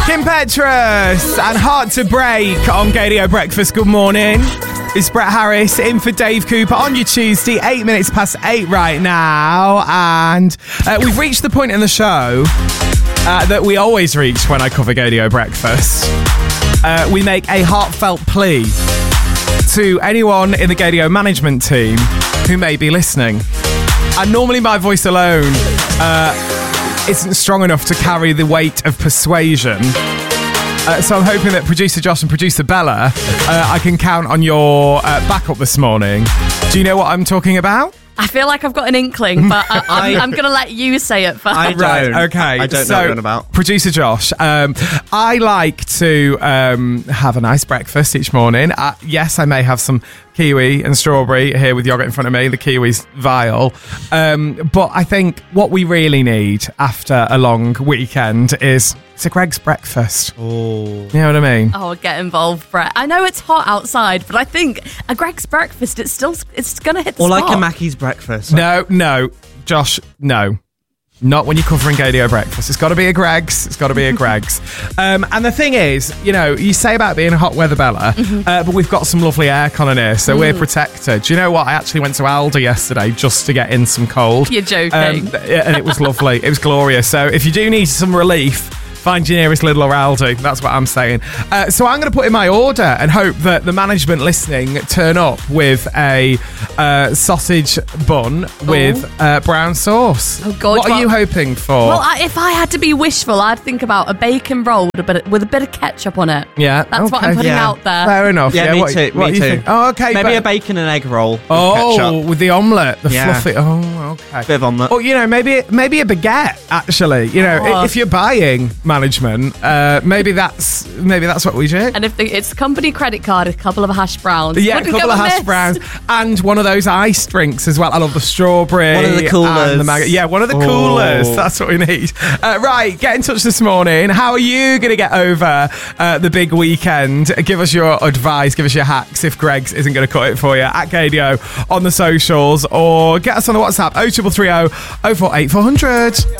Kim Petras and Heart to Break on Gadio Breakfast. Good morning. It's Brett Harris in for Dave Cooper on your Tuesday, 8 minutes past 8 right now. And we've reached the point in the show that we always reach when I cover Gadio Breakfast. We make a heartfelt plea to anyone in the Gadio management team who may be listening. And normally my voice alone isn't strong enough to carry the weight of persuasion. So I'm hoping that producer Josh and producer Bella, I can count on your backup this morning. Do you know what I'm talking about? I feel like I've got an inkling, but I'm going to let you say it first. I don't. Right, okay. I don't know what you're on about. Producer Josh, I like to have a nice breakfast each morning. Yes, I may have some kiwi and strawberry here with yogurt in front of me. The kiwi's vile. But I think what we really need after a long weekend is a Greggs breakfast. Oh. You know what I mean? Oh, get involved, Brett. I know it's hot outside, but I think a Greggs breakfast, it's going to hit the Or spot. like a Mackey's breakfast. No, Josh, no. Not when you're covering Gadio Breakfast. It's got to be a Greggs. It's got to be a Greggs. And the thing is, you know, you say about being a hot weather Bella, but we've got some lovely aircon in here, so we're protected. Do you know what? I actually went to Aldi yesterday just to get in some cold. You're joking. And it was lovely. It was glorious. So if you do need some relief, find your nearest Lidl or Aldi. That's what I'm saying. So I'm going to put in my order and hope that the management listening turn up with a sausage bun with brown sauce. Oh, God. What are you hoping for? Well, if I had to be wishful, I'd think about a bacon roll with a bit of ketchup on it. Yeah, That's what I'm okay. putting Yeah. out there. Fair enough. Yeah, me what, too. What Me do you too. think? Oh, okay. Maybe but- a bacon and egg roll with Oh, ketchup. with the omelette, the Yeah. fluffy. Oh, okay. Bit of omelette. Or, you know, maybe a baguette, actually. You know, Oh. if you're buying management, maybe that's what we do. And if it's company credit card, a couple of hash browns. Yeah, a Wouldn't couple go of hash amiss. browns and one of those iced drinks as well. I love the strawberry. One of the coolers. and the one of the coolers. That's what we need. Right, get in touch this morning. How are you going to get over the big weekend? Give us your advice. Give us your hacks if Greggs isn't going to cut it for you. At Gadio on the socials, or get us on the WhatsApp 0330 048 400.